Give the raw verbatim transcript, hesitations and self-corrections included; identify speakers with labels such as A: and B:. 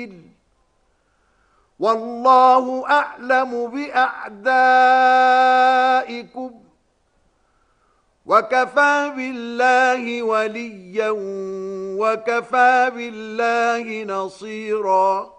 A: سبيل والله أعلم بأعدائكم وكفى بالله وليا وكفى بالله نصيرا